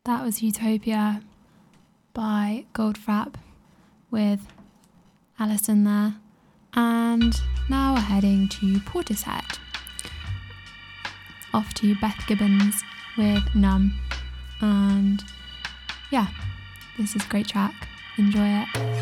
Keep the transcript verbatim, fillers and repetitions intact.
that was Utopia by Goldfrapp with Alison there. And now we're heading to Portishead. Off to Beth Gibbons with Numb. And yeah, this is a great track. Enjoy it.